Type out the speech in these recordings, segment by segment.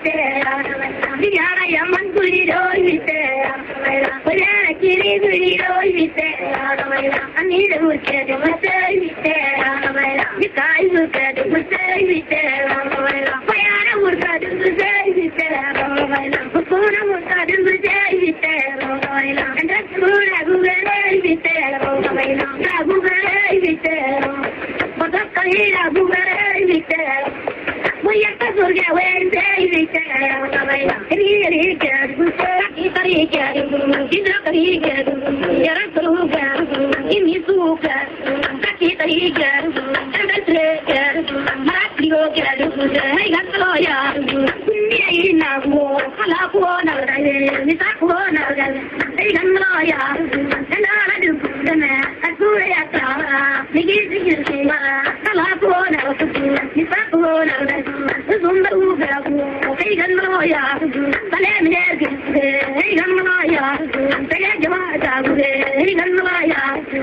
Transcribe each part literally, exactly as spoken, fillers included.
Vijara Yaman Guriro Vite, Pujara Kiri Guriro Vite, Anita Vite, Vite, Vikai Vite, Vite, Payana Vurka, Vite, Pukuna Vurka, Vite, and that's good, I will Vite, I will Vite, but that's Kahira Vite. We have to go away and say, really good. It's very good. It's very good. You're so good. Give me so good. It's very good. And that's good. Matthew good. I got the lawyer. Me now. Hello, one of them. It's a one of them. They got the lawyer. And I do the man. I do it. I give you the hello, one of them. It's a one of them. Zumba Uga, Pagan Maya, Salem Yerg, Pagan Maya, Pagan Pagan Maya,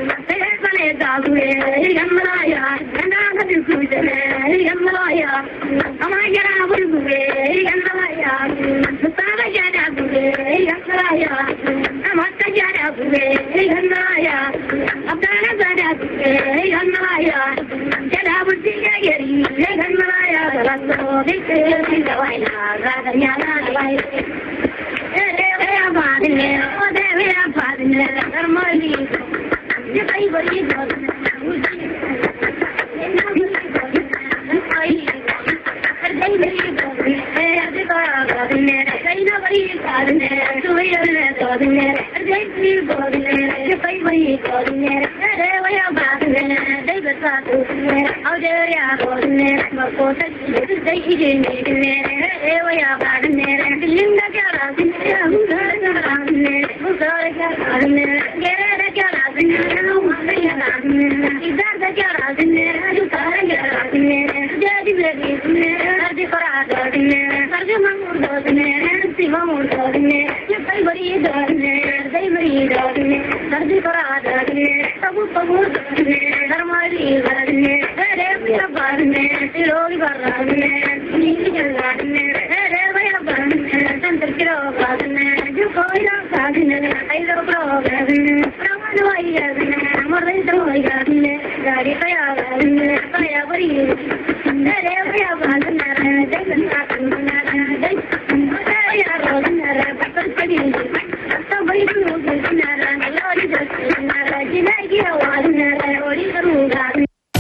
Pagan Maya, and I have to do the Pagan Maya, Amaya, Pagan Maya, Sara Jada, Pagan Maya, Amata Jada, Pagan Maya, Abdana Zada, Pagan Maya, Jada would be a Pagan Maya. This is the way now, rather than the way. They are bad in there, or they are bad in there, they're more legal. If I were you, I